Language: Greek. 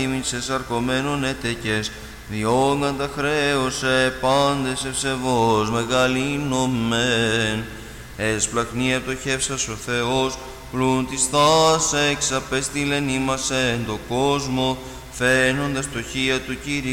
ημίν σε σαρκωμένων έτεκες, διόγκαν τα χρέωσε πάντες ευσεβώς μεγαλύνομεν. Εσπλαχνία πτωχεύσας ο Θεός, πλούν της θάς εξαπέστειλεν ημάς εν το κόσμο, φαίνοντας πτωχία του Κυρίου